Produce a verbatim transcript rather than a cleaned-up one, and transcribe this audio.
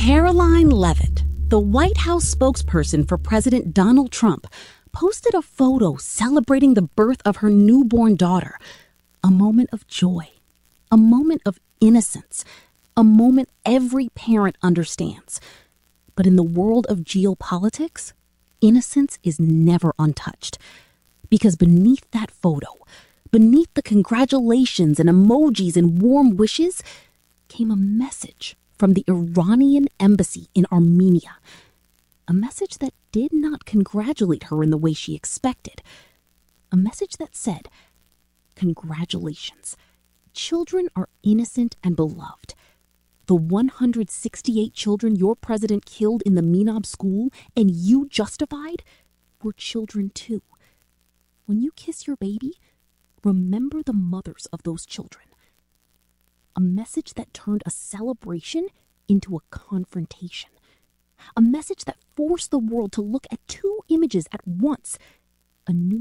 Caroline Leavitt, the White House spokesperson for President Donald Trump, posted a photo celebrating the birth of her newborn daughter. A moment of joy, a moment of innocence, a moment every parent understands. But in the world of geopolitics, innocence is never untouched. Because beneath that photo, beneath the congratulations and emojis and warm wishes, came a message from the Iranian embassy in Armenia. A message that did not congratulate her in the way she expected. A message that said, "Congratulations. Children are innocent and beloved. The one hundred sixty-eight children your president killed in the Minab school and you justified were children too. When you kiss your baby, remember the mothers of those children." A message that turned a celebration into a confrontation. A message that forced the world to look at two images at once. A new